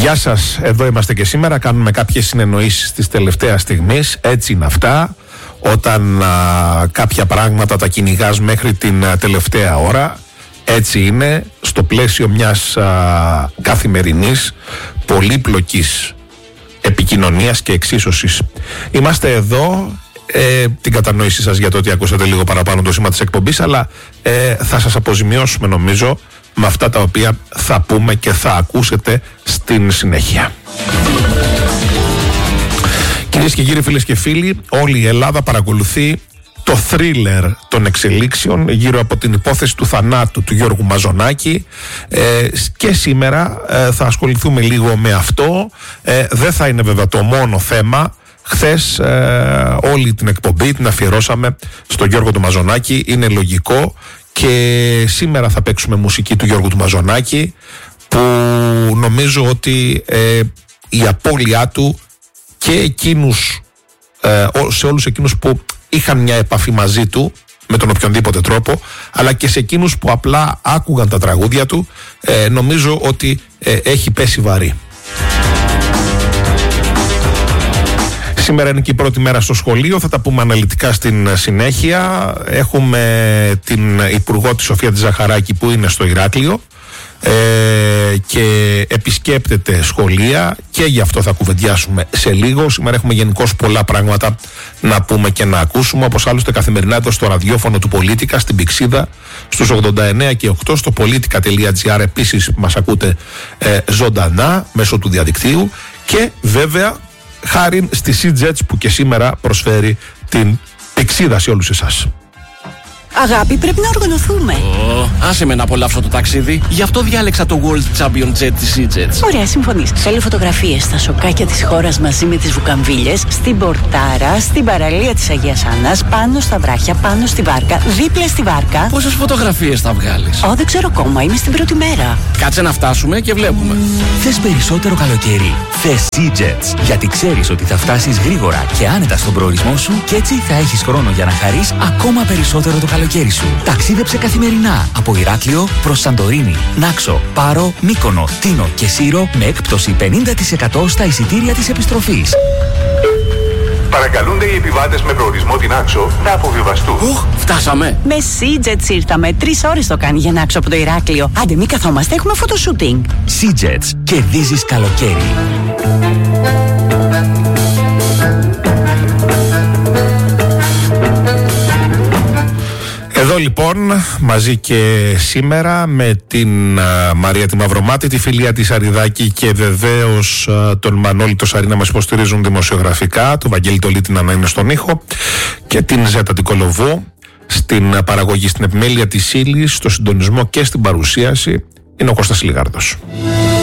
Γεια σας, εδώ είμαστε και σήμερα. Κάνουμε κάποιες συνεννοήσεις της τελευταίας στιγμής. Έτσι είναι αυτά. Όταν κάποια πράγματα τα κυνηγάς μέχρι την τελευταία ώρα, έτσι είναι στο πλαίσιο μιας καθημερινής πολύπλοκης επικοινωνίας και εξίσωσης. Είμαστε εδώ, την κατανόησή σας για το ότι ακούσατε λίγο παραπάνω το σήμα της εκπομπής, αλλά θα σας αποζημιώσουμε νομίζω με αυτά τα οποία θα πούμε και θα ακούσετε στην συνέχεια. Κυρίες και κύριοι, φίλες και φίλοι, όλη η Ελλάδα παρακολουθεί το θρίλερ των εξελίξεων γύρω από την υπόθεση του θανάτου του Γιώργου Μαζονάκη, και σήμερα θα ασχοληθούμε λίγο με αυτό. Δεν θα είναι βέβαια το μόνο θέμα. Χθες όλη την εκπομπή την αφιερώσαμε στον Γιώργο του Μαζονάκη, είναι λογικό, και σήμερα θα παίξουμε μουσική του Γιώργου του Μαζονάκη, που νομίζω ότι η απώλειά του και εκείνους, σε όλους εκείνους που είχαν μια επαφή μαζί του με τον οποιονδήποτε τρόπο, αλλά και σε εκείνους που απλά άκουγαν τα τραγούδια του, νομίζω ότι έχει πέσει βαρύ. Σήμερα είναι και η πρώτη μέρα στο σχολείο, θα τα πούμε αναλυτικά στην συνέχεια. Έχουμε την Υπουργό τη Σοφία τη Ζαχαράκη που είναι στο Ηράκλειο και επισκέπτεται σχολεία, και γι' αυτό θα κουβεντιάσουμε σε λίγο. Σήμερα έχουμε γενικώς πολλά πράγματα να πούμε και να ακούσουμε, όπως άλλωστε καθημερινά εδώ στο ραδιόφωνο του Πολίτικα, στην Πυξίδα, στους 89 και 8, στο politica.gr επίσης μας ακούτε ζωντανά μέσω του διαδικτύου, και βέβαια χάρη στη SeaJets που και σήμερα προσφέρει την Πυξίδα σε όλους εσάς. Αγάπη, πρέπει να οργανωθούμε. Άσε με να απολαύσω το ταξίδι. Γι' αυτό διάλεξα το World Champion Jet της SeaJets. Ωραία, συμφωνείς. Θέλω φωτογραφίες στα σοκάκια της χώρας μαζί με τις βουκαμβίλες, στην Πορτάρα, στην παραλία της Αγίας Άννας, πάνω στα βράχια, πάνω στη βάρκα, δίπλα στη βάρκα. Πόσες φωτογραφίες θα βγάλεις? Δεν ξέρω ακόμα, είμαι στην πρώτη μέρα. Κάτσε να φτάσουμε και βλέπουμε. Θες περισσότερο καλοκαίρι? Θες SeaJets. Γιατί ξέρεις ότι θα φτάσεις γρήγορα και άνετα στον προορισμό σου, και έτσι θα έχεις χρόνο για να χαρείς ακόμα περισσότερο το καλοκαίρι σου. Ταξίδεψε καθημερινά από Ηράκλειο προς Σαντορίνη, Νάξο, Πάρο, Μύκονο, Τίνο και Σύρο με έκπτωση 50% στα εισιτήρια της επιστροφής. Παρακαλούνται οι επιβάτες με προορισμό την Νάξο να αποβιβαστούν. Φτάσαμε. Με SeaJets ήρθαμε. 3 ώρες το κάνει για να Νάξο από το Ηράκλειο. Άντε, μη καθόμαστε, έχουμε φωτοσούτινγκ. SeaJets. Κερδίζεις καλοκαίρι. Εδώ λοιπόν μαζί και σήμερα με την Μαρία τη Μαυρομάτη, τη Φιλία τη Σαριδάκη, και βεβαίως τον Μανώλη το Σαρή να μας υποστηρίζουν δημοσιογραφικά, τον Βαγγέλη το Λίτινα να είναι στον ήχο, και την Ζέτα την Κολοβού στην παραγωγή, στην επιμέλεια της ύλης, στο συντονισμό και στην παρουσίαση είναι ο Κώστας Λιγάρδος.